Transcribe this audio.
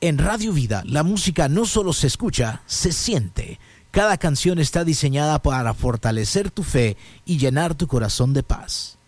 En Radio Vida, la música no solo se escucha, se siente. Cada canción está diseñada para fortalecer tu fe y llenar tu corazón de paz.